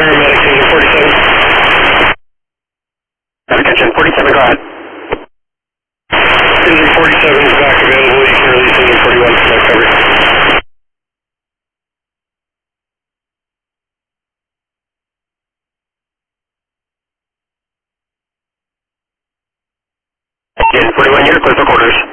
paramedic, Engine 47. Attention, 47, go ahead. Engine 47 is back available. You can release Engine 41 for that coverage. Engine 41, you're clear for quarters.